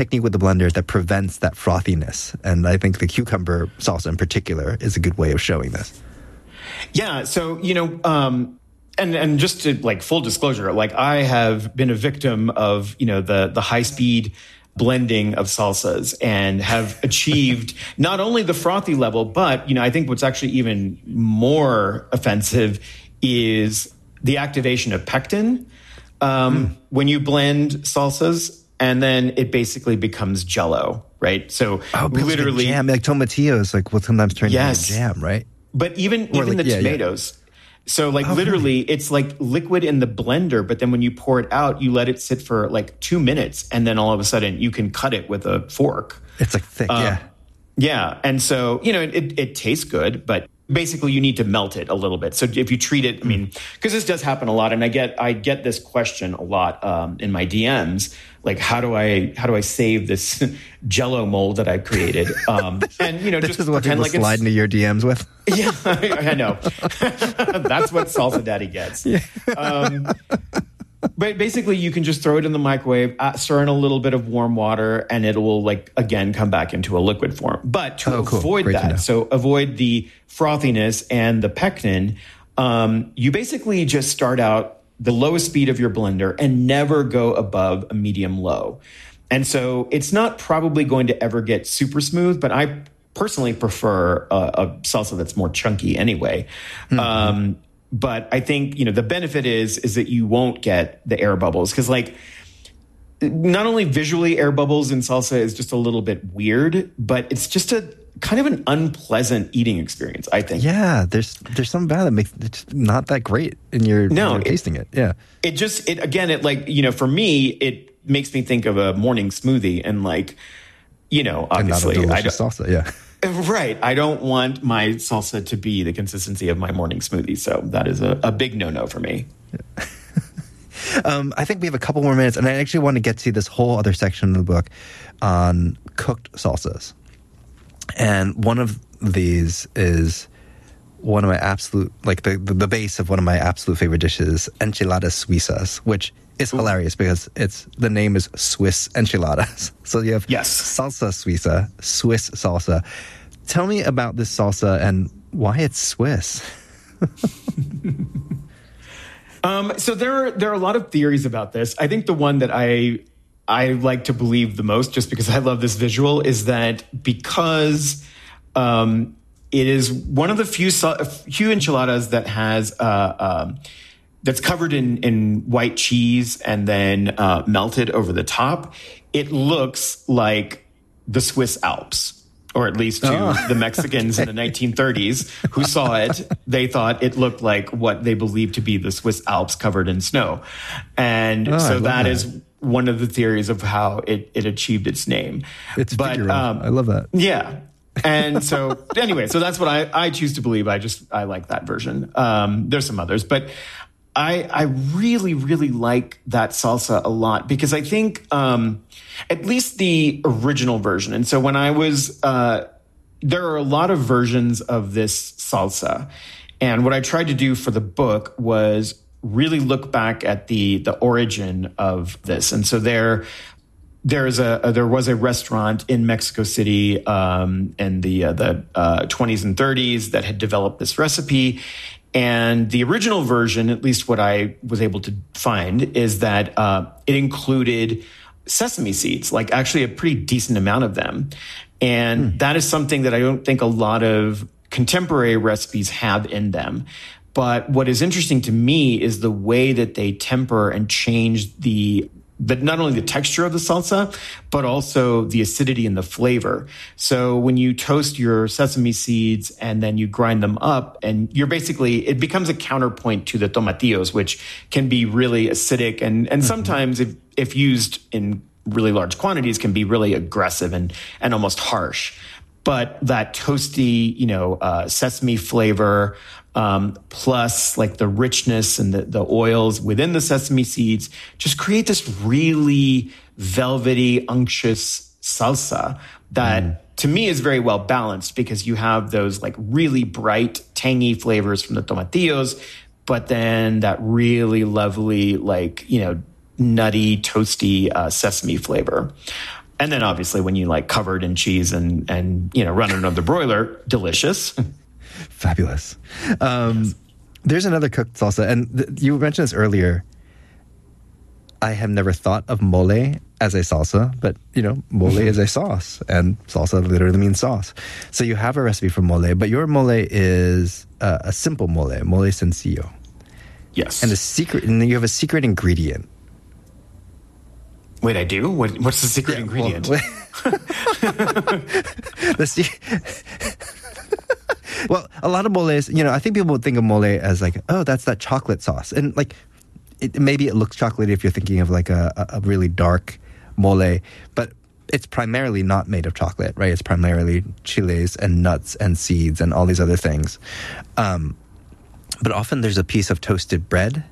technique with the blender that prevents that frothiness. And I think the cucumber salsa in particular is a good way of showing this. Yeah. So, and just to like full disclosure, like I have been a victim of, the high speed blending of salsas and have achieved not only the frothy level, but, I think what's actually even more offensive is the activation of pectin when you blend salsas, and then it basically becomes Jell-O, right? So literally, jam, like tomatillos, like will sometimes turn into jam, right? But even the tomatoes. So literally it's like liquid in the blender, but then when you pour it out, you let it sit for like 2 minutes, and then all of a sudden you can cut it with a fork. It's like thick, Yeah. And so, it tastes good, but basically you need to melt it a little bit. So if you treat it, because this does happen a lot, and I get this question a lot in my DMs, like how do I save this Jell-O mold that I've created? And this just is what pretend people like slide into your DMs with. Yeah, I know. That's what Salsa Daddy gets. Yeah. But basically, you can just throw it in the microwave, stir in a little bit of warm water, and it will, again, come back into a liquid form. But to avoid that, so avoid the frothiness and the pectin, you basically just start out the lowest speed of your blender and never go above a medium low. And so it's not probably going to ever get super smooth, but I personally prefer a salsa that's more chunky anyway. Mm-hmm. But I think, the benefit is that you won't get the air bubbles, because not only visually air bubbles in salsa is just a little bit weird, but it's just a kind of an unpleasant eating experience, I think. Yeah, there's something about it that makes it just not that great in your tasting it. Yeah. For me, it makes me think of a morning smoothie, and obviously and not a delicious salsa, yeah. Right. I don't want my salsa to be the consistency of my morning smoothie. So that is a big no-no for me. Yeah. I think we have a couple more minutes, and I actually want to get to this whole other section of the book on cooked salsas. And one of these is one of my absolute, the base of one of my absolute favorite dishes, enchiladas suizas, which is hilarious because the name is Swiss enchiladas. So you have salsa suiza, Swiss salsa. Tell me about this salsa and why it's Swiss. So there are a lot of theories about this. I think the one that I like to believe the most, just because I love this visual, is that because it is one of the few enchiladas that has that's covered in white cheese and then melted over the top, it looks like the Swiss Alps. Or at least to the Mexicans in the 1930s who saw it, they thought it looked like what they believed to be the Swiss Alps covered in snow. And so that is one of the theories of how it achieved its name. It's figurative. I love that. Yeah. And so anyway, so that's what I choose to believe. I like that version. There's some others, but I really, really like that salsa a lot because I think at least the original version. And so when I was, there are a lot of versions of this salsa. And what I tried to do for the book was really look back at the origin of this. And so there was a restaurant in Mexico City in the 20s and 30s that had developed this recipe. And the original version, at least what I was able to find, is that it included sesame seeds, like actually a pretty decent amount of them. And that is something that I don't think a lot of contemporary recipes have in them. But what is interesting to me is the way that they temper and change but not only the texture of the salsa, but also the acidity and the flavor. So when you toast your sesame seeds and then you grind them up, and it becomes a counterpoint to the tomatillos, which can be really acidic and sometimes if used in really large quantities can be really aggressive and almost harsh. But that toasty, sesame flavor, plus like the richness and the oils within the sesame seeds just create this really velvety, unctuous salsa that to me is very well balanced because you have those like really bright, tangy flavors from the tomatillos, but then that really lovely, nutty, toasty sesame flavor. And then obviously when you like covered in cheese and you know, run another broiler, delicious. Fabulous. There's another cooked salsa, and you mentioned this earlier. I have never thought of mole as a salsa, but, you know, mole is a sauce, and salsa literally means sauce. So you have a recipe for mole, but your mole is a simple mole sencillo. Yes. And you have a secret ingredient. Wait, I do? What's the secret ingredient? Well, a lot of moles, you know, I think people would think of mole as like, oh, that's that chocolate sauce. And like, maybe it looks chocolatey if you're thinking of like a really dark mole, but it's primarily not made of chocolate, right? It's primarily chiles and nuts and seeds and all these other things. But often there's a piece of toasted bread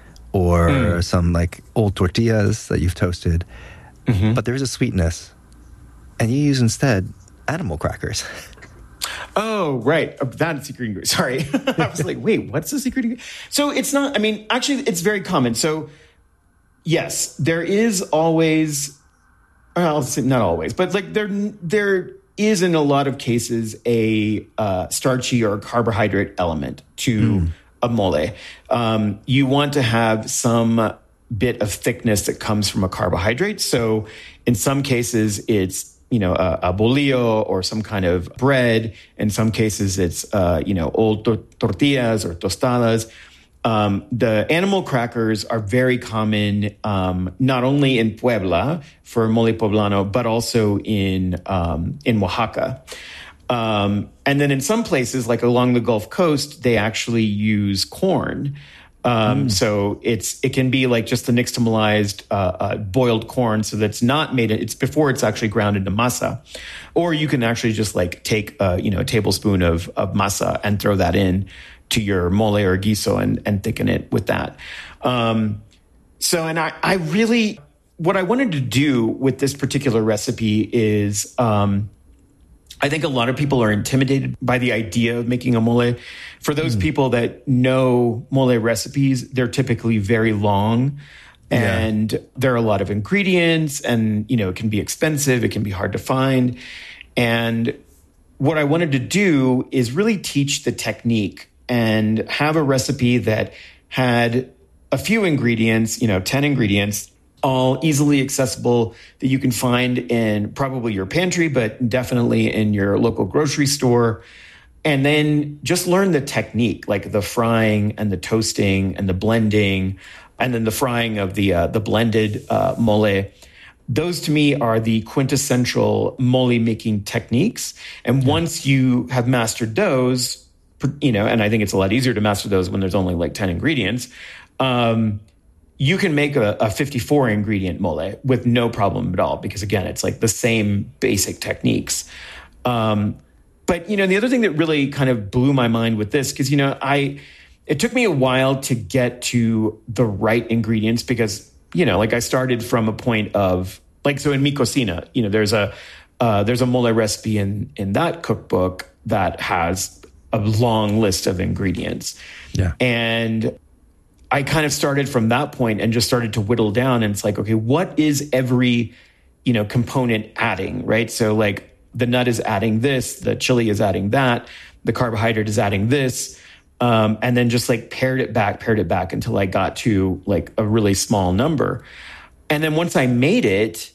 or some like old tortillas that you've toasted, but there's a sweetness, and you use instead animal crackers. Oh, right. That's secret ingredient. Sorry. I was like, wait, what's the secret ingredient? So it's not, I mean, actually, it's very common. So, yes, there is always, well, not always, but like there is in a lot of cases a starchy or carbohydrate element to a mole. You want to have some bit of thickness that comes from a carbohydrate. So in some cases, it's, you know, a bolillo or some kind of bread. In some cases, it's, you know, old tortillas or tostadas. The animal crackers are very common, not only in Puebla for mole poblano, but also in Oaxaca. And then in some places, like along the Gulf Coast, they actually use corn. So it can be like just the nixtamalized boiled corn. So that's not made. It's before it's actually ground into masa, or you can actually just like take a tablespoon of masa and throw that in to your mole or guiso and thicken it with that. So, and I really, what I wanted to do with this particular recipe is, I think a lot of people are intimidated by the idea of making a mole. For those people that know mole recipes, they're typically very long and there are a lot of ingredients and, you know, it can be expensive. It can be hard to find. And what I wanted to do is really teach the technique and have a recipe that had a few ingredients, 10 ingredients, all easily accessible that you can find in probably your pantry, but definitely in your local grocery store. And then just learn the technique, like the frying and the toasting and the blending, and then the frying of the blended mole. Those to me are the quintessential mole making techniques. And once you have mastered those, and I think it's a lot easier to master those when there's only like 10 ingredients, you can make a 54 ingredient mole with no problem at all, because again, it's like the same basic techniques. But, the other thing that really kind of blew my mind with this, because, it took me a while to get to the right ingredients because, I started from a point of so in Mi Cocina, there's a mole recipe in that cookbook that has a long list of ingredients. Yeah. And I kind of started from that point and just started to whittle down. And it's like, okay, what is every, component adding, right? So the nut is adding this, the chili is adding that, the carbohydrate is adding this. And then just pared it back until I got to a really small number. And then once I made it,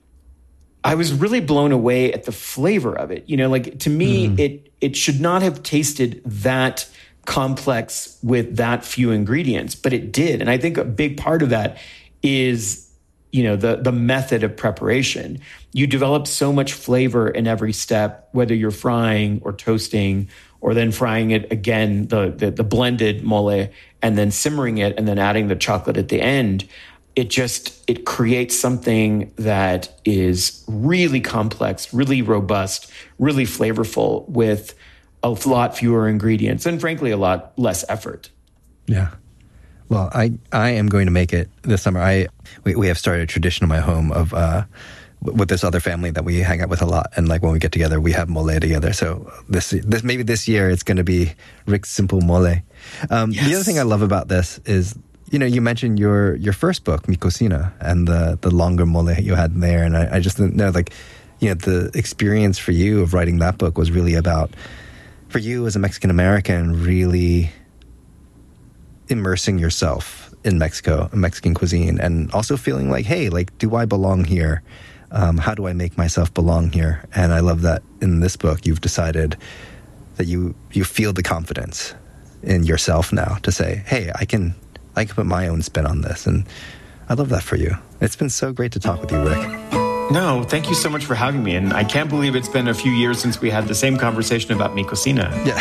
I was really blown away at the flavor of it. To me, it should not have tasted that complex with that few ingredients, but it did. And I think a big part of that is, the method of preparation. You develop so much flavor in every step, whether you're frying or toasting, or then frying it again, the blended mole, and then simmering it, and then adding the chocolate at the end. It creates something that is really complex, really robust, really flavorful with a lot fewer ingredients and frankly, a lot less effort. Yeah. Well, I am going to make it this summer. We have started a tradition in my home of with this other family that we hang out with a lot, and when we get together, we have mole together. So this year it's going to be Rick's Simple Mole. Yes. The other thing I love about this is you mentioned your first book, Mi Cocina, and the longer mole you had there, and I just didn't know, like, the experience for you of writing that book was really about, for you as a Mexican American, really immersing yourself in Mexico, Mexican cuisine, and also feeling like, hey, like, do I belong here? How do I make myself belong here? And I love that in this book you've decided that you feel the confidence in yourself now to say, hey, I can put my own spin on this. And I love that for you. It's been so great to talk with you, Rick. No, thank you so much for having me. And I can't believe it's been a few years since we had the same conversation about Mi Cocina. Yeah.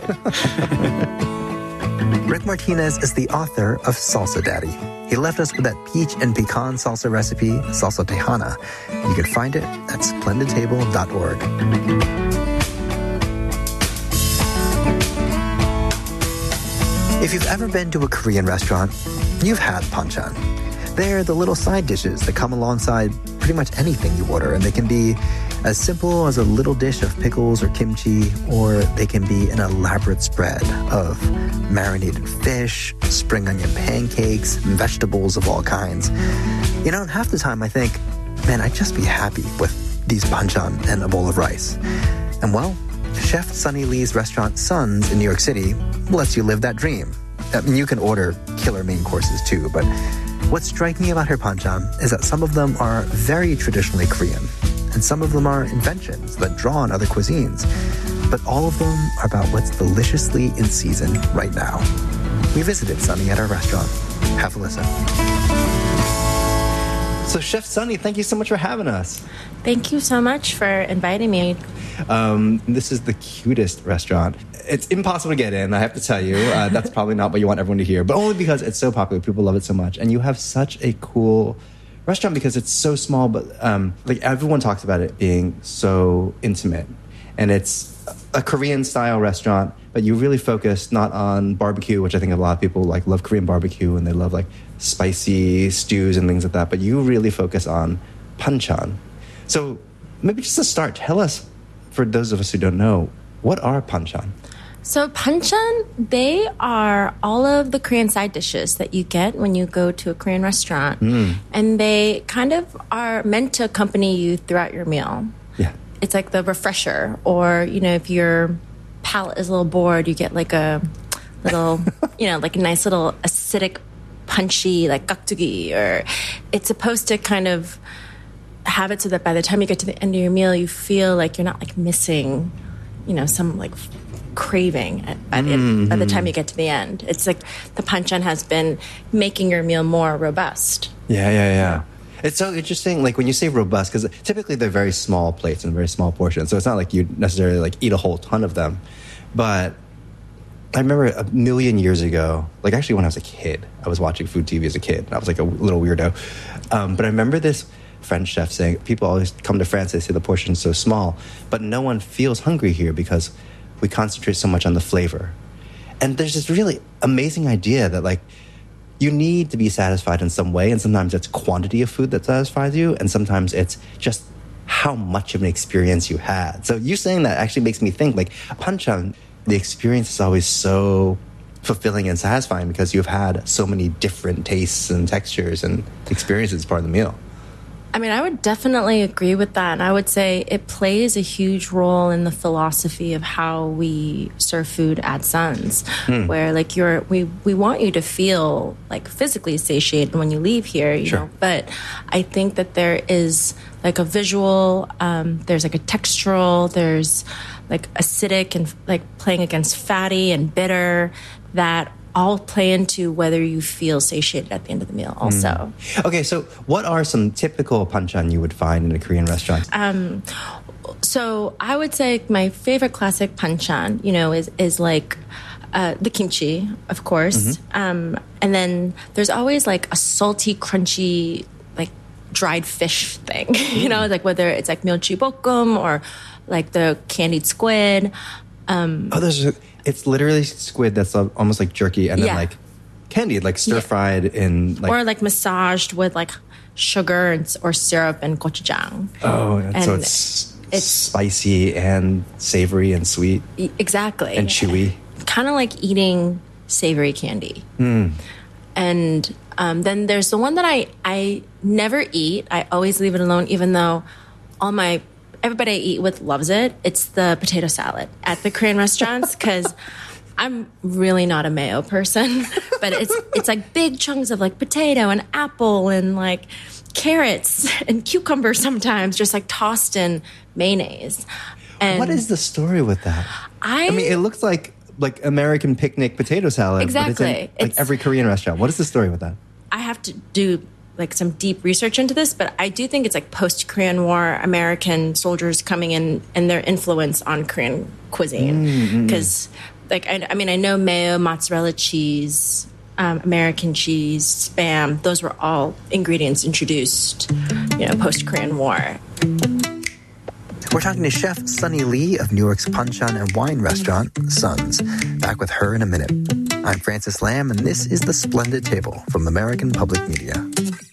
Rick Martinez is the author of Salsa Daddy. He left us with that peach and pecan salsa recipe, Salsa Tejana. You can find it at splendidtable.org. If you've ever been to a Korean restaurant, you've had panchan. They're the little side dishes that come alongside pretty much anything you order, and they can be as simple as a little dish of pickles or kimchi, or they can be an elaborate spread of marinated fish, spring onion pancakes, and vegetables of all kinds. Half the time I think, man, I'd just be happy with these panchan and a bowl of rice. And well, Chef Sunny Lee's restaurant Suns in New York City lets you live that dream. I mean, you can order killer main courses too, but what's striking about her panchan is that some of them are very traditionally Korean, and some of them are inventions that draw on other cuisines. But all of them are about what's deliciously in season right now. We visited Sunny at our restaurant. Have a listen. So Chef Sunny, thank you so much for having us. Thank you so much for inviting me. This is the cutest restaurant. It's impossible to get in, I have to tell you. That's probably not what you want everyone to hear, but only because it's so popular. People love it so much. And you have such a cool restaurant because it's so small, but like everyone talks about it being so intimate. And it's a Korean-style restaurant, but you really focus not on barbecue, which I think a lot of people like love Korean barbecue, and they love like spicy stews and things like that, but you really focus on panchan. So maybe just to start, tell us, for those of us who don't know, what are panchan? So panchan, they are all of the Korean side dishes that you get when you go to a Korean restaurant. And they kind of are meant to accompany you throughout your meal. Yeah. It's like the refresher, or, if your palate is a little bored, you get like a little, like a nice little acidic, punchy, like gakdugi, or it's supposed to kind of have it so that by the time you get to the end of your meal, you feel like you're not like missing, some like craving by the time you get to the end. It's like the panchan has been making your meal more robust. Yeah. It's so interesting, like when you say robust, because typically they're very small plates and very small portions, so it's not like you necessarily like eat a whole ton of them. But I remember a million years ago, like actually when I was a kid, I was watching food TV as a kid, and I was like a little weirdo. But I remember this French chef saying, people always come to France, they say the portion's so small, but no one feels hungry here because we concentrate so much on the flavor. And there's this really amazing idea that like you need to be satisfied in some way, and sometimes it's quantity of food that satisfies you, and sometimes it's just how much of an experience you had. So you saying that actually makes me think like panchan, the experience is always so fulfilling and satisfying because you've had so many different tastes and textures and experiences as part of the meal. I mean, I would definitely agree with that. And I would say it plays a huge role in the philosophy of how we serve food at Suns, where like we want you to feel like physically satiated when you leave here, you know, but I think that there is like a visual, there's like a textural, there's like acidic and like playing against fatty and bitter that all play into whether you feel satiated at the end of the meal also. Okay, so what are some typical panchan you would find in a Korean restaurant? So I would say my favorite classic panchan, is like the kimchi, of course. And then there's always like a salty, crunchy, like dried fish thing, like whether it's like myeolchi bokkeum or like the candied squid. It's literally squid that's almost like jerky and then like candied, like stir-fried in like... Or like massaged with like sugar or syrup and gochujang. Oh, and so it's spicy and savory and sweet. Exactly. And chewy. Kind of like eating savory candy. And then there's the one that I never eat. I always leave it alone, even though everybody I eat with loves it. It's the potato salad at the Korean restaurants, because I'm really not a mayo person, but it's like big chunks of like potato and apple and like carrots and cucumber sometimes, just like tossed in mayonnaise. And what is the story with that? I mean, it looks like American picnic potato salad. Exactly. But it's in like every Korean restaurant. What is the story with that? I have to do like some deep research into this, but I do think it's like post-Korean War American soldiers coming in and their influence on Korean cuisine. Because like, I mean, I know mayo, mozzarella cheese, American cheese, Spam, those were all ingredients introduced, post-Korean War. We're talking to Chef Sunny Lee of New York's Panchan and Wine restaurant, Sun's. Back with her in a minute. I'm Francis Lamb, and this is The Splendid Table from American Public Media.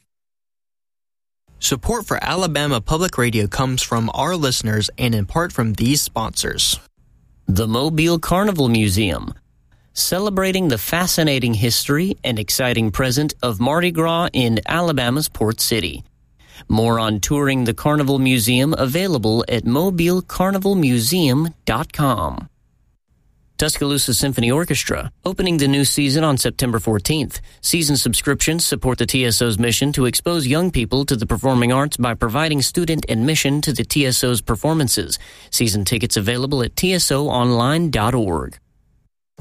Support for Alabama Public Radio comes from our listeners and in part from these sponsors. The Mobile Carnival Museum, celebrating the fascinating history and exciting present of Mardi Gras in Alabama's Port City. More on touring the Carnival Museum available at mobilecarnivalmuseum.com. Tuscaloosa Symphony Orchestra, opening the new season on September 14th. Season subscriptions support the TSO's mission to expose young people to the performing arts by providing student admission to the TSO's performances. Season tickets available at tsoonline.org.